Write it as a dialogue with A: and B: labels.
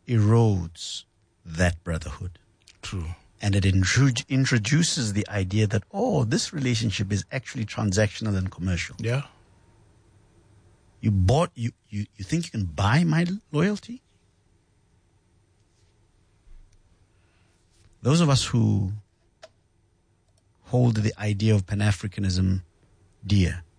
A: erodes that brotherhood.
B: True.
A: And it introduces the idea that, this relationship is actually transactional and commercial.
B: Yeah.
A: You think you can buy my loyalty? Those of us who hold the idea of Pan-Africanism dear